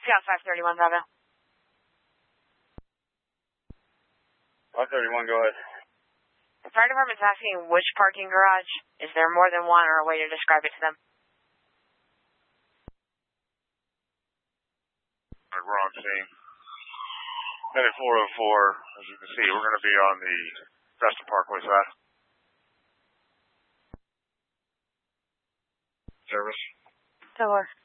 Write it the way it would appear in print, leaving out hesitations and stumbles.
South 531, Bravo. 531, go ahead. The fire department's asking which parking garage. Is there more than one or a way to describe it to them? Alright, we're on scene. Headed 404. As you can see, we're going to be on the Preston Parkway side. Service. So